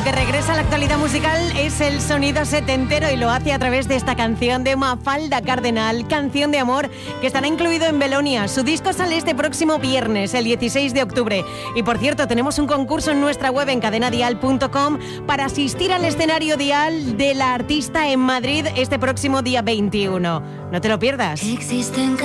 que regresa a la actualidad musical es el sonido setentero y lo hace a través de esta canción de Mafalda Cardenal, Canción de Amor, que estará incluido en Belonia. Su disco sale este próximo viernes, el 16 de octubre. Y por cierto, tenemos un concurso en nuestra web en cadenadial.com para asistir al escenario Dial de la artista en Madrid este próximo día 21. No te lo pierdas. Existen